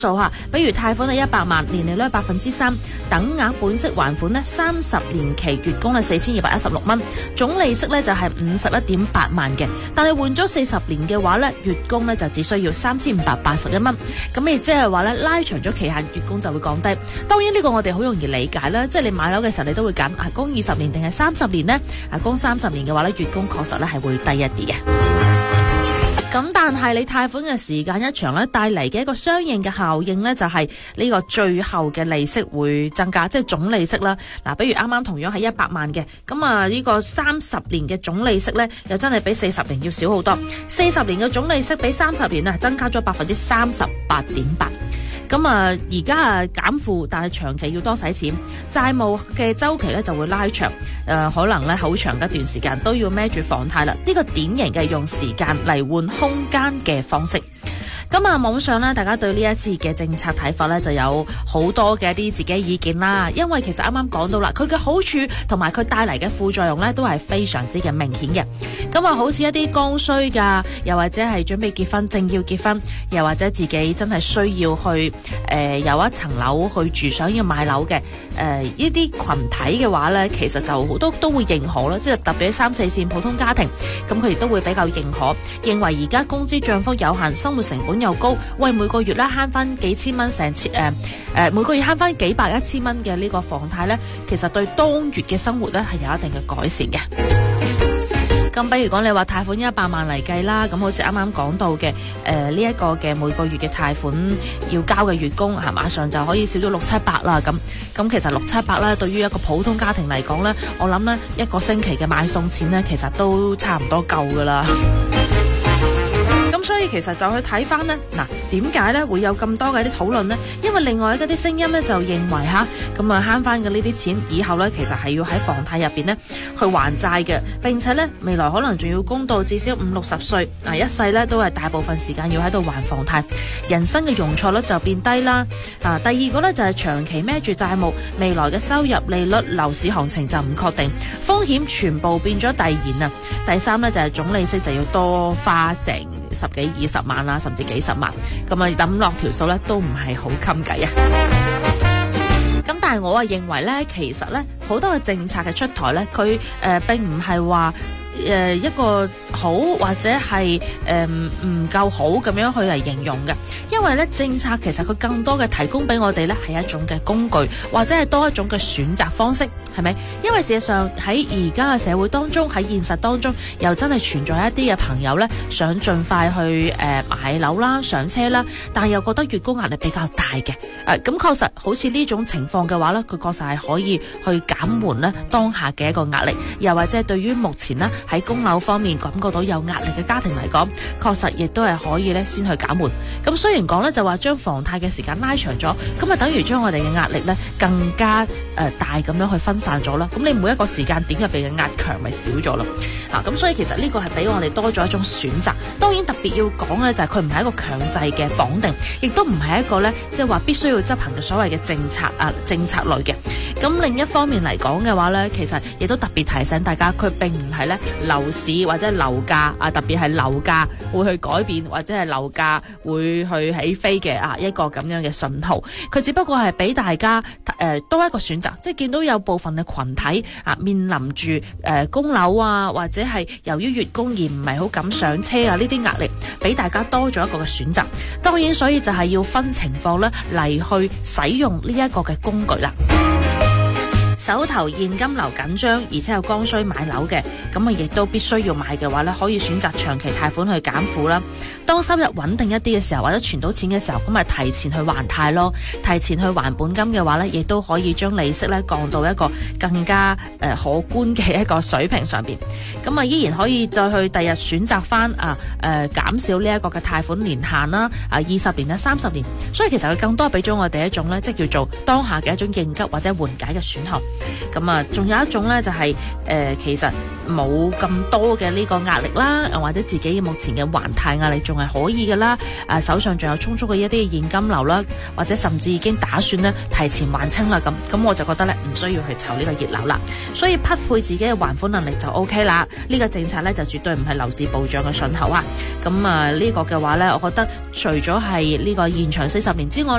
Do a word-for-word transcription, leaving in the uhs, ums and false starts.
數下，比如貸款係一百萬，年利率百分之三，等額本息還款呢，三十年期月供係四千二百一十六蚊，總利息呢就係五十一點八萬嘅。但係換咗四十年嘅話呢，月供呢就只需要三千五百八十一蚊。咁亦即係話呢，拉長咗期限，月供就會降低。當然呢個我哋好容易理解啦，即係你買樓嘅時候，你都會揀啊供二十年定係三十年呢？啊供三十年嘅話呢，月供確實呢係會低一啲嘅。咁但係你貸款嘅時間一長咧，帶嚟嘅一個相應嘅效應咧，就係呢個最後嘅利息會增加，即係總利息啦。嗱，比如啱啱同樣係一百萬嘅，咁啊呢個三十年嘅總利息咧，又真係比四十年要少好多。四十年嘅總利息比三十年啊，增加咗百分之三十八點八。咁啊，而家啊減負，但係長期要多使錢，債務嘅週期咧就會拉長，誒、呃、可能咧好長一段時間都要孭住房貸啦。呢、這個典型嘅用時間嚟換空間嘅方式。咁啊，網上咧，大家對呢一次嘅政策睇法咧，就有好多嘅一啲自己意見啦。因為其實啱啱講到啦，佢嘅好處同埋佢帶嚟嘅副作用咧，都係非常之嘅明顯嘅。咁啊，好似一啲剛需噶，又或者係準備結婚、正要結婚，又或者自己真係需要去誒、呃、有一層樓去住，想要買樓嘅誒呢啲群體嘅話咧，其實就好多都會認可啦。即係特別係三四線普通家庭，咁佢亦都會比較認可，認為而家工資漲幅有限，生活成本又高，喂，每個月咧慳翻幾千蚊，成千誒誒每個月慳翻幾百一千蚊嘅呢個房貸咧，其實對當月嘅生活咧係有一定嘅改善嘅。咁比如講你話貸款一百萬嚟計啦，咁好似啱啱講到嘅誒呢一個嘅每個月嘅貸款要交嘅月供係馬上就可以少咗六七百啦。咁咁其實六七百咧，對於一個普通家庭嚟講咧，我諗咧一個星期嘅買餸錢咧，其實都差唔多夠噶啦。咁所以其實就去睇翻呢，嗱點解呢會有咁多嘅啲討論呢？因為另外一啲聲音呢，就認為吓，咁啊慳翻嘅呢啲錢以後呢，其實係要喺房貸入邊呢去還債嘅，並且呢，未來可能仲要供到至少五六十歲，嗱一世呢都係大部分時間要喺度還房貸，人生嘅容錯率就變低啦。啊，第二個呢，就係長期孭住債務，未來嘅收入、利率、樓市行情就唔確定，風險全部變咗遞延啊。第三呢，就係總利息就要多花成十幾二十萬啦，甚至幾十萬，咁啊抌落條數咧都唔係好襟計啊！咁但係我啊認為咧，其實咧好多嘅政策嘅出台咧，佢誒、呃、並唔係話誒一個好或者係誒唔夠好咁樣去嚟形容嘅，因為咧政策其實佢更多嘅提供俾我哋咧係一種嘅工具，或者係多一種嘅選擇方式，係咪？因為事實上喺而家嘅社會當中，喺現實當中又真係存在一啲嘅朋友咧，想盡快去誒、呃、買樓啦、上車啦，但係又覺得月供壓力比較大嘅，誒咁確實好似呢種情況嘅話咧，佢確實係可以去減緩咧當下嘅一個壓力，又或者對於目前咧喺供樓方面感覺到有壓力嘅家庭嚟講，確實亦都係可以咧先去減緩。咁雖然講咧就話將房貸嘅時間拉長咗，咁啊等於將我哋嘅壓力咧更加誒、呃、大咁樣去分散咗啦。咁你每一個時間點入邊嘅壓強咪少咗咯。啊，咁所以其實呢個係俾我哋多咗一種選擇。當然特別要講咧就係佢唔係一個強制嘅綁定，亦都唔係一個咧即係話必須要執行嘅所謂嘅政策啊政策類嘅。咁另一方面嚟講嘅話咧，其實亦都特別提醒大家，佢並唔係咧樓市或者樓價啊，特別係樓價會去改變或者係樓價會去起飛嘅啊一個咁樣嘅信號。佢只不過係俾大家誒、呃、多一個選擇，即係見到有部分嘅群體啊面臨住誒供樓啊，或者係由於月供而唔係好敢上車啊呢啲壓力，俾大家多咗一個嘅選擇。當然，所以就係要分情況咧嚟去使用呢一個嘅工具啦。手頭現金流緊張，而且有剛需買樓嘅，咁啊亦都必須要買嘅話咧，可以選擇長期貸款去減負啦。當收入穩定一啲嘅時候，或者存到錢嘅時候，咁咪提前去還貸咯。提前去還本金嘅話咧，亦都可以將利息咧降到一個更加誒、呃、可觀嘅一個水平上邊。咁啊依然可以再去第日選擇翻啊誒減少呢一個嘅貸款年限啦，啊二十年啦、三十年。所以其實佢更多俾咗我哋一種咧，即係叫做當下嘅一種應急或者緩解嘅選項。 咁啊，仲有一種咧就係、是、誒、呃，其實冇咁多嘅呢個壓力啦，或者自己目前嘅還貸壓力仲係可以嘅啦，啊手上仲有充足嘅一啲現金流啦，或者甚至已經打算咧提前還清啦，咁咁我就覺得咧唔需要去湊呢個熱鬧啦，所以匹配自己嘅還款能力就 O K 啦。呢、這個政策咧就絕對唔係樓市暴漲嘅訊號啊。咁啊呢個嘅話咧，我覺得除咗係呢個延長四十年之外，